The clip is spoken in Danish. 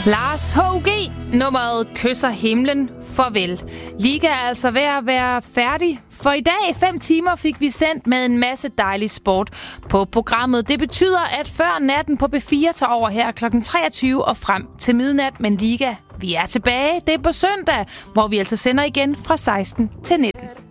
Lars H.G. nummeret Kysser himlen farvel. Liga er altså ved at være færdig, for i dag 5 timer fik vi sendt med en masse dejlig sport på programmet. Det betyder, at før natten på B4 tager over her kl. 23 og frem til midnat, men Liga, vi er tilbage. Det er på søndag, hvor vi altså sender igen fra 16 til 19.